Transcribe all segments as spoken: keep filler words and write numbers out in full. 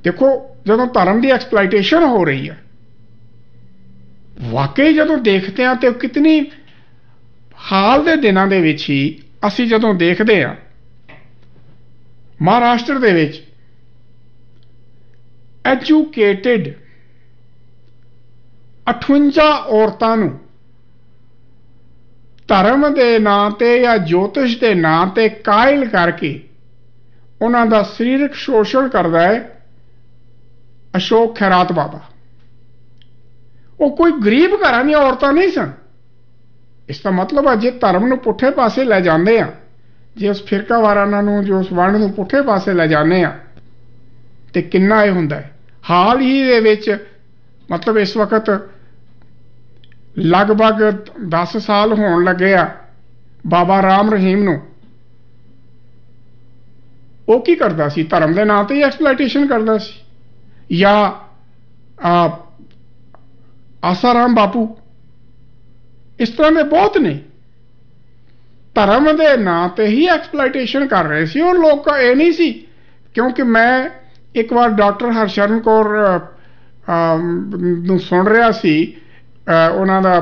देखो ਜਦੋਂ ਧਰਮ ਦੀ ਐਕਸਪਲਾइटेशन हो रही है, वाकई ਜਦੋਂ देखते हैं तो कितनी हाल ਦੇ ਦਿਨਾਂ ਦੇ ਵਿੱਚ ਹੀ ਅਸੀਂ ਜਦੋਂ ਦੇਖਦੇ ਹਾਂ महाराष्ट्र ਦੇ ਵਿੱਚ एजुकेटेड अठवंजा औरतां नूं धर्म के नां ते या ज्योतिष के नां ते कायल करके उन्हां दा सरीरक शोषण करता है अशोक खैरात बाबा। वो कोई गरीब घर दी औरतां नहीं सन। इसका मतलब है जे धर्म नूं पुठे पासे लै जांदे आ, जे उस फिरकावाराना नूं जो उस वंड नूं पुठे पासे लै जाने आ ते किन्ना ये हुंदा है। हाल ही दे विच मतलब इस वक्त लगभग दस साल होण लगे आ बाबा राम रहीम नूं। वो की करदा सी? धर्म दे नां ते एक्सप्लॉइटेशन करदा सी। या आ, आसाराम बापू, इस तरह के बहुत ने धर्म के नां ते ही एक्सप्लॉइटेशन कर रहे सी। और लोग ये नहीं सी, क्योंकि मैं एक बार डॉक्टर हरशरण कौर नूं सुन रहा सी, उन्हां दा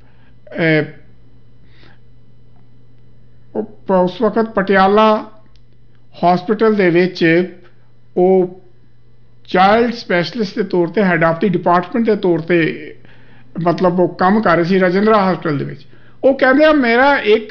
उस वक्त पटियाला हॉस्पिटल दे विच वो चाइल्ड स्पैशलिस्ट के तौर पर हैड ऑफ द डिपार्टमेंट के तौर पर मतलब वो काम कर रहे थे राजेंद्रा हॉस्पिटल दे विच। वो कहते मेरा एक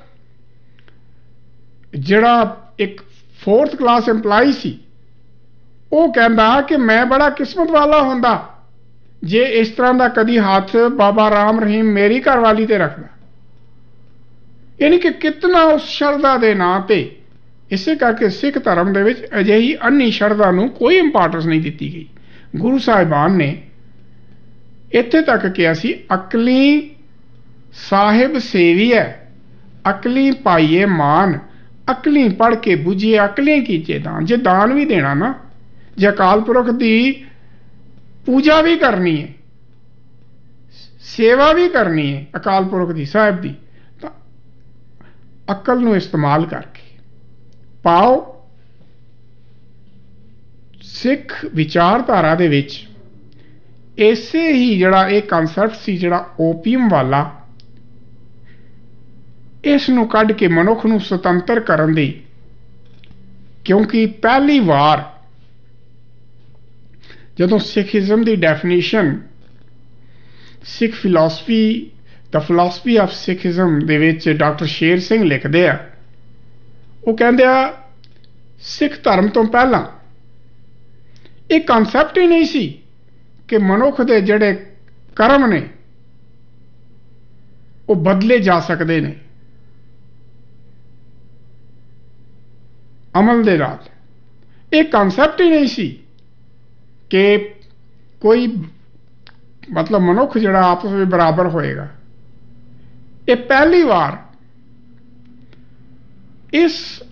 जड़ा एक फोर्थ क्लास एम्पलाई सी, वो कहता कि मैं बड़ा किस्मत वाला होंदा जे इस तरह का कदी हाथ बाबा राम रहीम मेरी घरवाली ते रखदा। यानी कि कितना उस शरदा के नां ते इसे करके सिख धर्म दे विच अजिही अन्नी शरदा नूं कोई इंपॉर्टेंस नहीं दी गई। गुरु साहिबान ने इत्थे तक कहा सी, अकली साहिब सेवी है, अकली पाइए मान, अकली पढ़ के बुझिए, अकली कीचे दान। जे दान भी देना ना, जे अकाल पुरख की पूजा भी करनी है, सेवा भी करनी है अकाल पुरख की साहिब की, तो अकल नूं इस्तेमाल करके पाओ। सिख विचारधारा दे विच इसे ही जड़ा एक कंसैप्ट सी जड़ा ओपीएम वाला, इस नूं कढ के मनुख नूं सुतंत्र करन दी, क्योंकि पहली बार जदों सिखिज़म की definition Sikh philosophy the philosophy of Sikhism they which doctor Sher Singh लिखते हैं, वो कहते हैं सिख धर्म तो पहला एक कंसैप्ट ही नहीं सी कि मनुख दे जड़े कर्म ने वो बदले जा सकते हैं अमल दे नाल। एक कंसैप्ट ही नहीं सी कि कोई मतलब मनुख जड़ा आपस में बराबर होएगा। ये पहली बार इस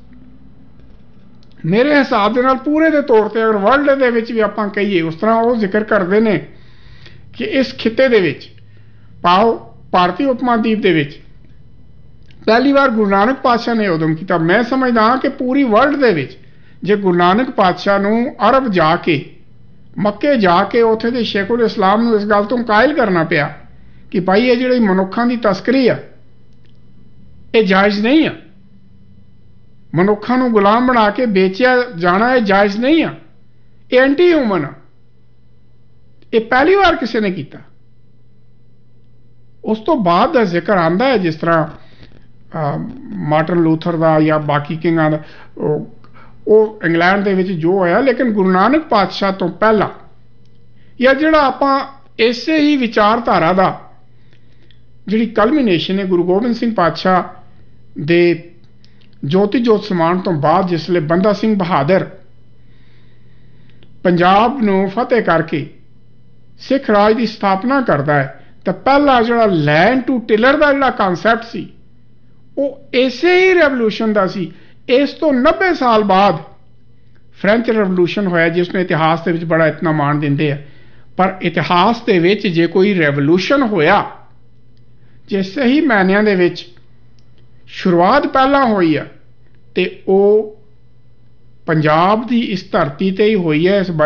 मेरे हिसाब के नाल पूरे के तौर पर अगर वर्ल्ड दे विच भी आपां कहिए उस तरह वो जिक्र करते हैं कि इस खिते दे विच पाओ भारतीय उपमहाद्वीप दे विच पहली बार गुरु नानक पातशाह ने उदम किया। मैं समझदा हाँ कि पूरी वर्ल्ड दे विच जे गुरु नानक पातशाह नूं अरब जाके मक्के जाके उत्थे दे शेखुल इस्लाम नूं इस गल तो कायल करना पिया कि भाई ये जिहड़ी मनुखां दी तस्करी आ ये जायज़ नहीं है, मनुखां नूं गुलाम बना के बेचिया जाना ये जायज़ नहीं है, ये एंटी ह्यूमन आ। ये पहली बार किसी ने किया। उस तो बाद दा जिक्र आंदा है जिस तरह मार्टिन लूथर का या बाकी किंगां दा वो इंग्लैंड दे विच जो होया, लेकिन गुरु नानक पातशाह तो पहला या जिहड़ा आपां इसे ही विचारधारा दा जिहड़ी कल्मिनेशन है गुरु गोबिंद सिंह पातशाह दे ज्योति जोत समान तो बाद जिसले बंदा सिंह बहादुर पंजाब नूं फतेह करके सिख राज की स्थापना करता है, तो पहला जिहड़ा लैंड टू टिलर का जिहड़ा कानसैप्ट सी वो इसे ही रेवोल्यूशन का सी। इस तो नब्बे साल बाद फ्रेंच रेवोल्यूशन होया जिसमें इतिहास के विच बड़ा इतना मान देंदे है, पर इतिहास के विच जे कोई रेवोल्यूशन होया जे सही मायनिਆਂ ਦੇ ਵਿੱਚ शुरुआत पहला हुई है तो वो पंजाब की इस धरती ते ही हुई है। इस